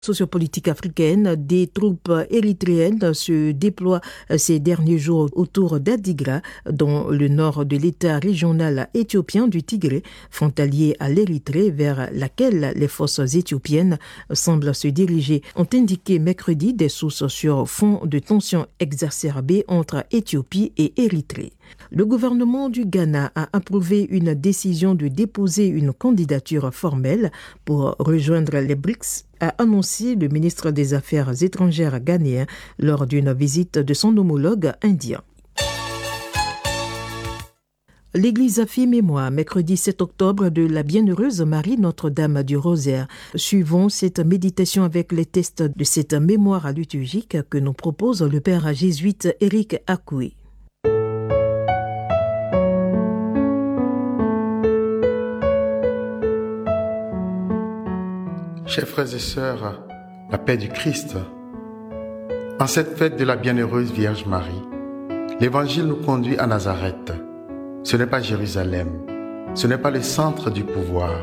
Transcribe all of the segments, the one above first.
Sociopolitique africaine, des troupes érythréennes se déploient ces derniers jours autour d'Adigra, dans le nord de l'État régional éthiopien du Tigré, frontalier à l'Érythrée, vers laquelle les forces éthiopiennes semblent se diriger, ont indiqué mercredi des sources sur fond de tensions exacerbées entre Éthiopie et Érythrée. Le gouvernement du Ghana a approuvé une décision de déposer une candidature formelle pour rejoindre les BRICS, a annoncé le ministre des Affaires étrangères ghanéen lors d'une visite de son homologue indien. L'Église a fait mémoire mercredi 7 octobre de la bienheureuse Marie Notre-Dame du Rosaire. Suivons cette méditation avec les textes de cette mémoire liturgique que nous propose le père jésuite Éric Akoué. Chers frères et sœurs, la paix du Christ. En cette fête de la bienheureuse Vierge Marie, l'Évangile nous conduit à Nazareth. Ce n'est pas Jérusalem, ce n'est pas le centre du pouvoir,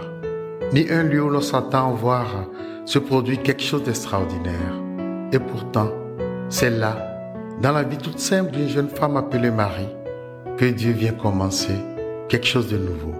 ni un lieu où l'on s'attend à voir se produire quelque chose d'extraordinaire. Et pourtant, c'est là, dans la vie toute simple d'une jeune femme appelée Marie, que Dieu vient commencer quelque chose de nouveau.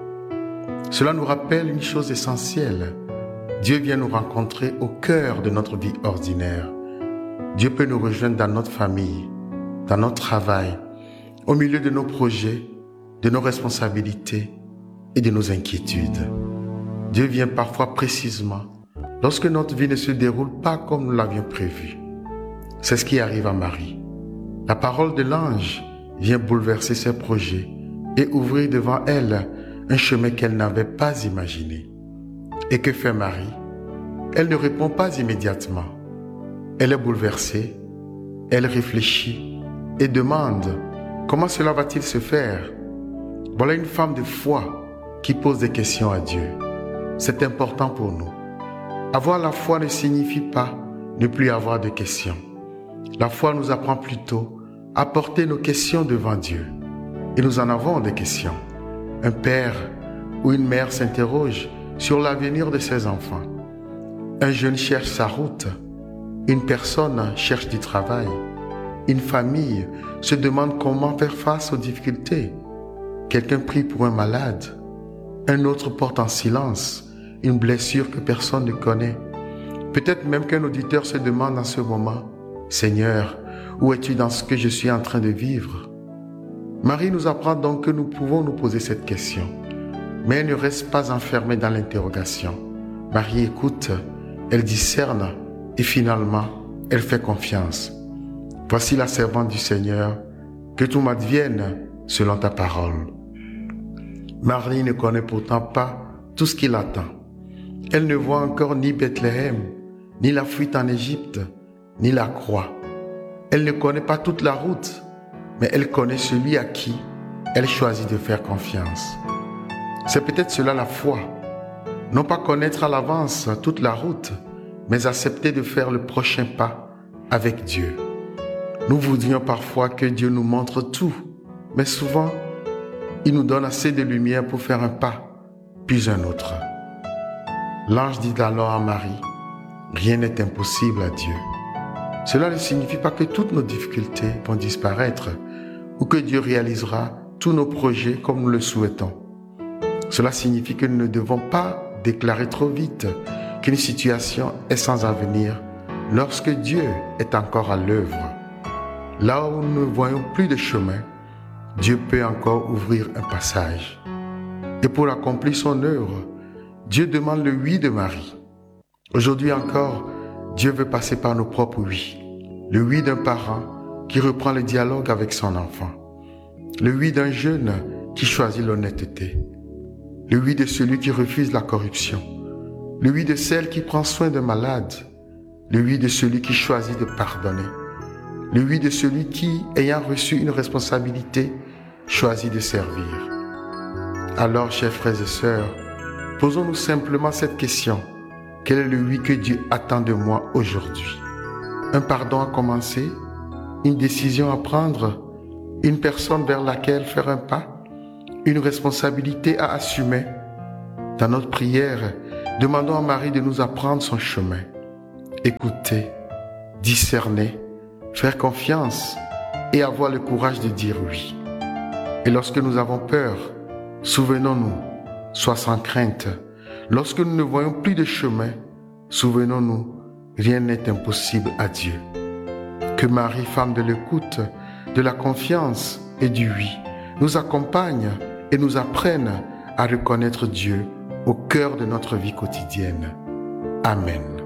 Cela nous rappelle une chose essentielle. Dieu vient nous rencontrer au cœur de notre vie ordinaire. Dieu peut nous rejoindre dans notre famille, dans notre travail, au milieu de nos projets, de nos responsabilités et de nos inquiétudes. Dieu vient parfois précisément lorsque notre vie ne se déroule pas comme nous l'avions prévu. C'est ce qui arrive à Marie. La parole de l'ange vient bouleverser ses projets et ouvrir devant elle un chemin qu'elle n'avait pas imaginé. Et que fait Marie? Elle ne répond pas immédiatement. Elle est bouleversée, elle réfléchit et demande comment cela va-t-il se faire? Voilà une femme de foi qui pose des questions à Dieu. C'est important pour nous. Avoir la foi ne signifie pas ne plus avoir de questions. La foi nous apprend plutôt à porter nos questions devant Dieu. Et nous en avons des questions. Un père ou une mère s'interroge sur l'avenir de ses enfants. Un jeune cherche sa route. Une personne cherche du travail. Une famille se demande comment faire face aux difficultés. Quelqu'un prie pour un malade. Un autre porte en silence une blessure que personne ne connaît. Peut-être même qu'un auditeur se demande en ce moment, « Seigneur, où es-tu dans ce que je suis en train de vivre ?» Marie nous apprend donc que nous pouvons nous poser cette question. Mais elle ne reste pas enfermée dans l'interrogation. Marie écoute, elle discerne et finalement, elle fait confiance. Voici la servante du Seigneur, que tout m'advienne selon ta parole. Marie ne connaît pourtant pas tout ce qui l'attend. Elle ne voit encore ni Bethléem, ni la fuite en Égypte, ni la croix. Elle ne connaît pas toute la route, mais elle connaît celui à qui elle choisit de faire confiance. C'est peut-être cela la foi. Non pas connaître à l'avance toute la route, mais accepter de faire le prochain pas avec Dieu. Nous voudrions parfois que Dieu nous montre tout, mais souvent, il nous donne assez de lumière pour faire un pas, puis un autre. L'ange dit alors à Marie, « Rien n'est impossible à Dieu. » Cela ne signifie pas que toutes nos difficultés vont disparaître ou que Dieu réalisera tous nos projets comme nous le souhaitons. Cela signifie que nous ne devons pas déclarer trop vite qu'une situation est sans avenir lorsque Dieu est encore à l'œuvre. Là où nous ne voyons plus de chemin, Dieu peut encore ouvrir un passage. Et pour accomplir son œuvre, Dieu demande le oui de Marie. Aujourd'hui encore, Dieu veut passer par nos propres oui. Le oui d'un parent qui reprend le dialogue avec son enfant. Le oui d'un jeune qui choisit l'honnêteté. Le oui de celui qui refuse la corruption. Le oui de celle qui prend soin d'un malade. Le oui de celui qui choisit de pardonner. Le oui de celui qui, ayant reçu une responsabilité, choisit de servir. Alors, chers frères et sœurs, posons-nous simplement cette question. Quel est le oui que Dieu attend de moi aujourd'hui? Un pardon à commencer? Une décision à prendre? Une personne vers laquelle faire un pas? Une responsabilité à assumer? Dans notre prière, demandons à Marie de nous apprendre son chemin. écouter, discerner, faire confiance et avoir le courage de dire oui. Et lorsque nous avons peur, souvenons-nous, sois sans crainte. Lorsque nous ne voyons plus de chemin, souvenons-nous, rien n'est impossible à Dieu. Que Marie, femme de l'écoute, de la confiance et du oui, nous accompagne et nous apprenne à reconnaître Dieu au cœur de notre vie quotidienne. Amen.